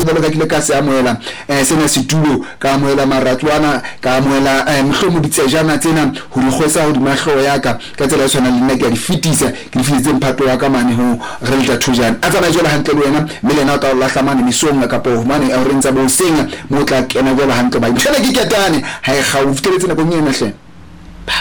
jalo ka kile ka se amoela sena situlo ka amoela maratlwana ka amoela mhlomo ditsejana tsena ho di khosa ho di mahlo ya ka tsela ya sona le nna ke di fitisa ke fitse mphato wa ka mane ho re le thujana a tsana jela hantle le wena mme lena o ta la hlamane misong ka po mane a re ntsa bo senga mo tla kena jela hantle ba tlhela ke ketane ha e ga o fiteletse na go nyena hle